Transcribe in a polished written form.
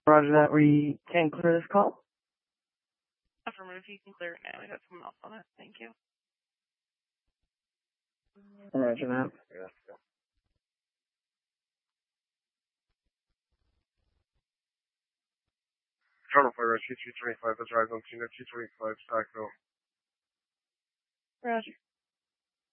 Roger that. We can clear this call. Affirmative, you can clear it now. We got someone else on it. Thank you. Roger that. Toronto Fire Rescue 225, that's Rise on Cena 225, Sackville. Roger.